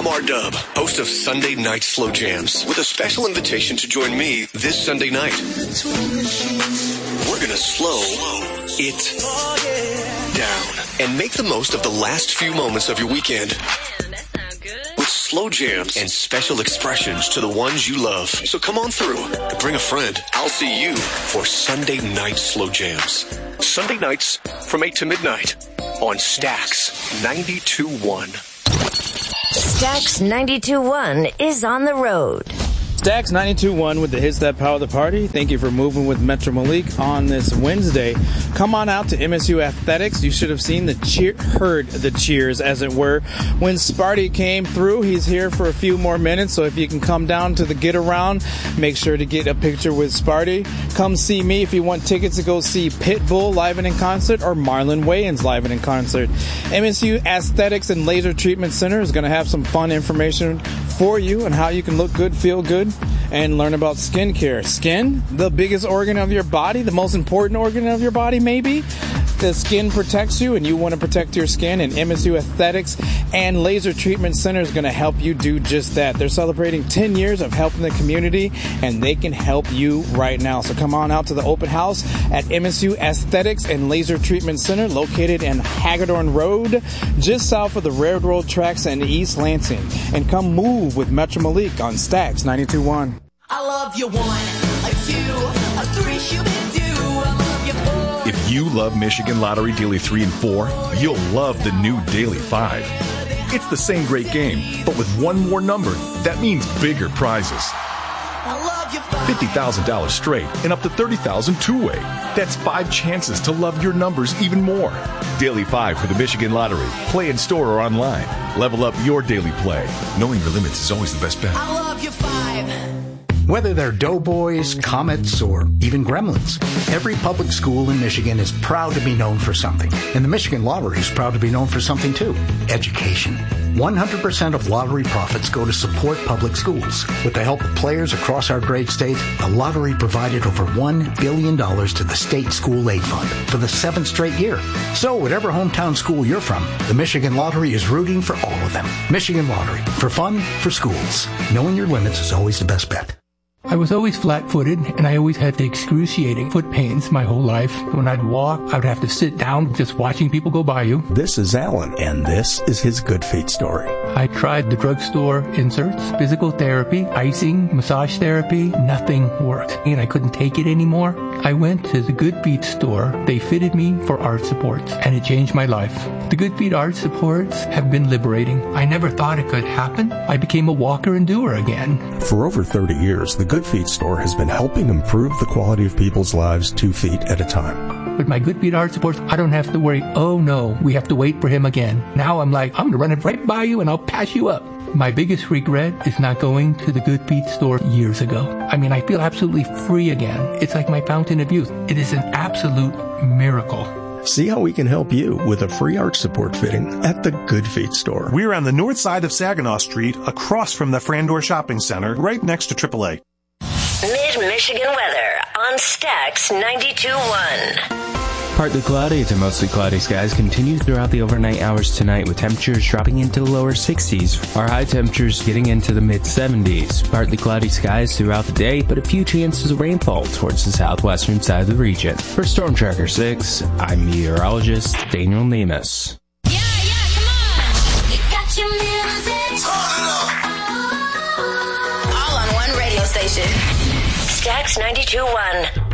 R-Dub, host of Sunday Night Slow Jams, with a special invitation to join me this Sunday night. We're going to slow it down and make the most of the last few moments of your weekend. With slow jams and special expressions to the ones you love. So come on through. Bring a friend. I'll see you for Sunday Night Slow Jams. Sunday nights from 8 to midnight on Stax 92.1. Stax 92.1 is on the road. Stax 92.1 with the hits that power the party. Thank you for moving with Metro Malik on this Wednesday. Come on out to MSU Athletics. You should have seen heard the cheers, as it were, when Sparty came through. He's here for a few more minutes, so if you can come down to the get around, make sure to get a picture with Sparty. Come see me if you want tickets to go see Pitbull live and in concert or Marlon Wayans live and in concert. MSU Aesthetics and Laser Treatment Center is going to have some fun information for you on how you can look good, feel good, and learn about skincare. Skin, the biggest organ of your body, the most important organ of your body, maybe. The skin protects you, and you want to protect your skin, and MSU Aesthetics and Laser Treatment Center is going to help you do just that. They're celebrating 10 years of helping the community, and they can help you right now. So come on out to the open house at MSU Aesthetics and Laser Treatment Center, located in Hagedorn Road, just south of the railroad tracks in East Lansing. And come move with Metro Malik on Stax 92.1. I love you 1, a 2, a 3, shoo-be-doo. I love you 4. If you love Michigan Lottery Daily 3 and 4, you'll love the new Daily 5. It's the same great game, but with one more number, that means bigger prizes. I love you 5. $50,000 straight and up to $30,000 two-way. That's 5 chances to love your numbers even more. Daily 5 for the Michigan Lottery. Play in store or online. Level up your daily play. Knowing your limits is always the best bet. I love you 5. Whether they're Doughboys, Comets, or even Gremlins, every public school in Michigan is proud to be known for something. And the Michigan Lottery is proud to be known for something too: education. 100% of lottery profits go to support public schools. With the help of players across our great state, the lottery provided over $1 billion to the State School Aid Fund for the 7th straight year. So whatever hometown school you're from, the Michigan Lottery is rooting for all of them. Michigan Lottery. For fun, for schools. Knowing your limits is always the best bet. I was always flat-footed, and I always had the excruciating foot pains my whole life. When I'd walk, I would have to sit down just watching people go by you. This is Alan, and this is his Good Feet story. I tried the drugstore inserts, physical therapy, icing, massage therapy. Nothing worked, and I couldn't take it anymore. I went to the Good Feet store. They fitted me for arch supports, and it changed my life. The Good Feet arch supports have been liberating. I never thought it could happen. I became a walker and doer again. For over 30 years, the Good Feet store has been helping improve the quality of people's lives 2 feet at a time. With my Good Feet arch supports, I don't have to worry, oh no, we have to wait for him again. Now I'm like, I'm going to run it right by you and I'll pass you up. My biggest regret is not going to the Good Feet store years ago. I mean, I feel absolutely free again. It's like my fountain of youth. It is an absolute miracle. See how we can help you with a free arch support fitting at the Good Feet store. We're on the north side of Saginaw Street, across from the Frandor Shopping Center, right next to AAA. Mid-Michigan weather on Stax 92.1. Partly cloudy to mostly cloudy skies continue throughout the overnight hours tonight, with temperatures dropping into the lower 60s. Our high temperatures getting into the mid-70s. Partly cloudy skies throughout the day, but a few chances of rainfall towards the southwestern side of the region. For Storm Tracker 6, I'm meteorologist Daniel Nemus. Yeah, come on. You got your music. All on one radio station. Stax 92.1.